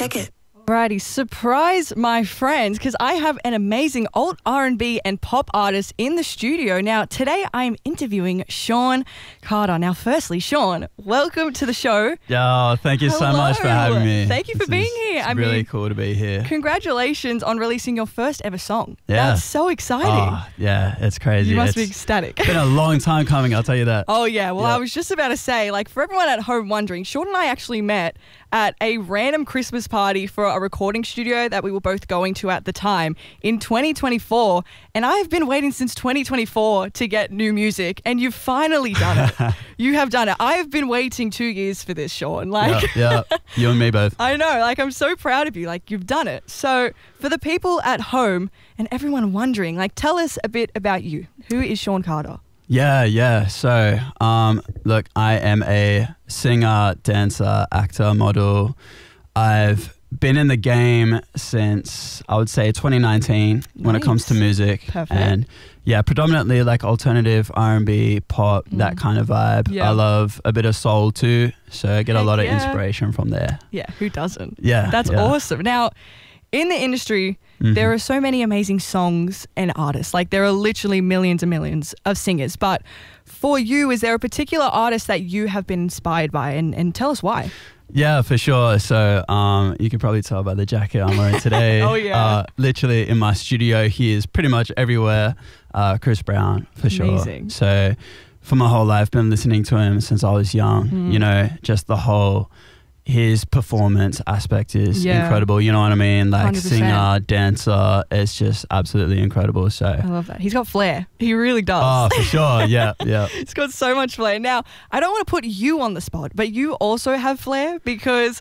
like it. Alrighty, surprise my friends, because I have an amazing alt R&B and pop artist in the studio. Now, today I'm interviewing Shawn Carter. Now, firstly, Shawn, welcome to the show. Yeah, thank you so much for having me. Thank you for being here. It's really cool to be here. Congratulations on releasing your first ever song. Yeah. That's so exciting. Oh, yeah, it's crazy. You must be ecstatic. It's been a long time coming, I'll tell you that. Oh, yeah. Well, I was just about to say, like, for everyone at home wondering, Shawn and I actually met at a random Christmas party for a recording studio that we were both going to at the time in 2024. And I've been waiting since 2024 to get new music, and you've finally done it. You have done it. I've been waiting 2 years for this, Shawn. Yeah, you and me both. I know. Like, I'm so proud of you. Like, you've done it. So for the people at home and everyone wondering, like, tell us a bit about you. Who is Shawn Carter? Yeah. So, look, I am a singer, dancer, actor, model. I've been in the game since, I would say, 2019 when it comes to music. Perfect. And yeah, predominantly like alternative R&B, pop, that kind of vibe. Yeah. I love a bit of soul too, so I get a lot of yeah. inspiration from there. Yeah, who doesn't? Yeah. That's awesome. Now, in the industry, there are so many amazing songs and artists. Like, there are literally millions and millions of singers. But for you, is there a particular artist that you have been inspired by? And tell us why. Yeah, for sure. So you can probably tell by the jacket I'm wearing today. Oh, yeah. Literally in my studio, he is pretty much everywhere. Chris Brown, for sure. Amazing. So for my whole life, been listening to him since I was young. You know, just the whole... his performance aspect is incredible. You know what I mean? Like 100%. singer, dancer, it's just absolutely incredible. So I love that. He's got flair. He really does. Oh, for sure. Yeah. He's got so much flair. Now, I don't want to put you on the spot, but you also have flair because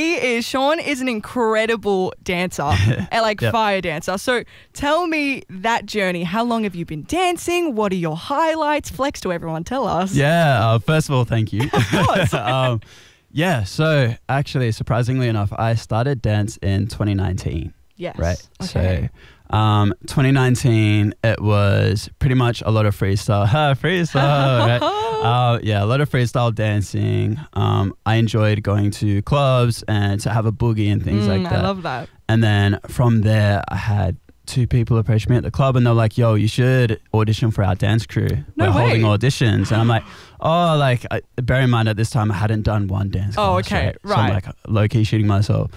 Shawn is an incredible dancer and like fire dancer. So tell me that journey. How long have you been dancing? What are your highlights? Flex to everyone. Tell us. Yeah. First of all, thank you. Of course. Yeah, so actually, surprisingly enough, I started dance in 2019. Yes. Right. Okay. So 2019, it was pretty much a lot of freestyle. Freestyle, right? Yeah, a lot of freestyle dancing. I enjoyed going to clubs and to have a boogie and things like that. I love that. And then from there, I had 2 people approach me at the club and they're like, yo, you should audition for our dance crew. We're holding auditions. And I'm like, bear in mind at this time I hadn't done one dance class. Oh, okay. So I'm like low-key shooting myself.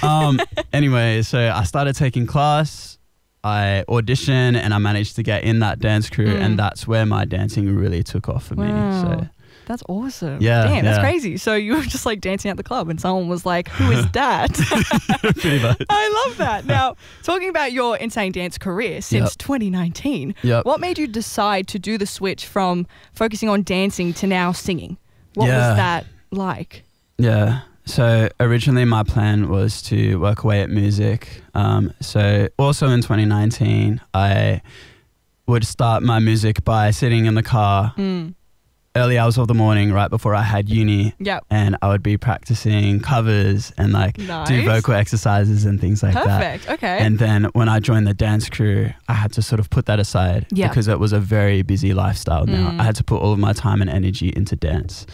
Anyway, so I started taking class. I auditioned and I managed to get in that dance crew and that's where my dancing really took off for me. So that's awesome. Yeah. Damn, that's crazy. So you were just like dancing at the club and someone was like, who is that? Pretty much. I love that. Now, talking about your insane dance career since 2019, what made you decide to do the switch from focusing on dancing to now singing? What was that like? Yeah. So originally my plan was to work away at music. So also in 2019, I would start my music by sitting in the car early hours of the morning right before I had uni. And I would be practicing covers and like do vocal exercises and things like that. Perfect. Okay. And then when I joined the dance crew, I had to sort of put that aside because it was a very busy lifestyle now. I had to put all of my time and energy into dance.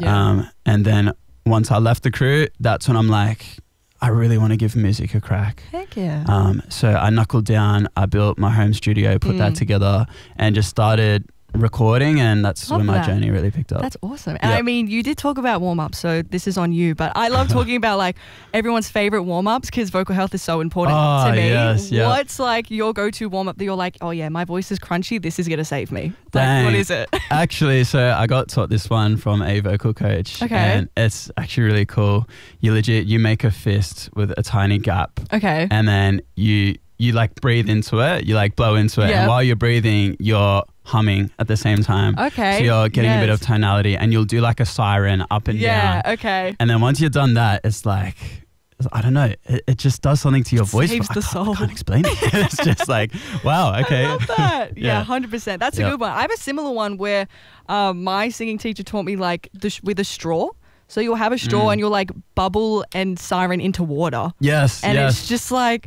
And then once I left the crew, that's when I'm like, I really want to give music a crack. Heck yeah. So I knuckled down, I built my home studio, put that together and just started recording, and that's when my journey really picked up. That's awesome. And I mean, you did talk about warm-ups, so this is on you, but I love talking about like everyone's favorite warm-ups because vocal health is so important to me. What's like your go-to warm-up that you're like, oh yeah, my voice is crunchy, this is gonna save me? Like, what is it? Actually, so I got taught this one from a vocal coach. And it's actually really cool. You make a fist with a tiny gap. And then you like breathe into it, you like blow into it, and while you're breathing, you're humming at the same time. So you're getting a bit of tonality, and you'll do like a siren up and down. And then once you've done that, it's like, I don't know, it just does something to your voice. Saves the soul. I can't explain it. It's just like, wow, okay. I love that. 100%. That's a good one. I have a similar one where my singing teacher taught me like with a straw. So you'll have a straw and you'll like bubble and siren into water. Yes. And it's just like,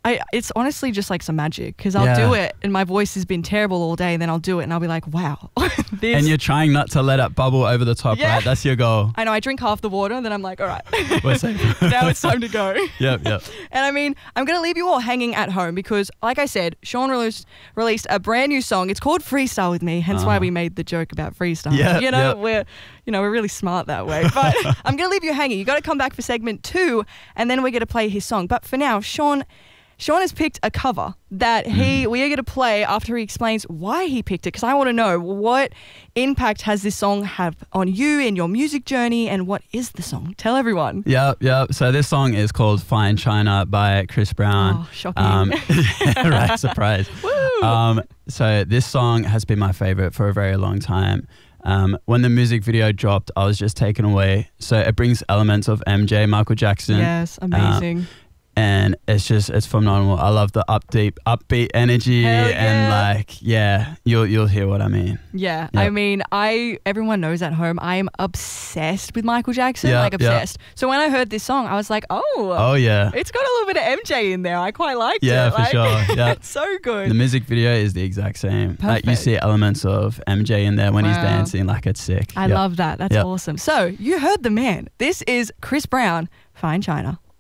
It's honestly just like some magic because I'll do it and my voice has been terrible all day and then I'll do it and I'll be like, wow. And you're trying not to let it bubble over the top, right? That's your goal. I know. I drink half the water and then I'm like, all right. We're safe. Now it's time to go. Yep. And I mean, I'm going to leave you all hanging at home because, like I said, Sean released a brand new song. It's called Freestyle With Me, hence why we made the joke about freestyle. We're really smart that way. But I'm going to leave you hanging. You got to come back for segment 2 and then we're going to play his song. But for now, Sean has picked a cover that we are going to play after he explains why he picked it, because I want to know what impact has this song have on you in your music journey and what is the song? Tell everyone. Yep. So this song is called Fine China by Chris Brown. Oh, shocking. Right, surprise. Woo! So this song has been my favorite for a very long time. When the music video dropped, I was just taken away. So it brings elements of MJ, Michael Jackson. Yes, amazing. And it's phenomenal. I love the upbeat energy and you'll hear what I mean. Yeah. Yep. I mean, everyone knows at home I am obsessed with Michael Jackson, obsessed. Yep. So when I heard this song, I was like, oh yeah, it's got a little bit of MJ in there. I quite liked it. Yeah, for sure. Yeah, it's so good. The music video is the exact same. Like you see elements of MJ in there when he's dancing. Like it's sick. I love that. That's awesome. So you heard the man. This is Chris Brown, Fine China.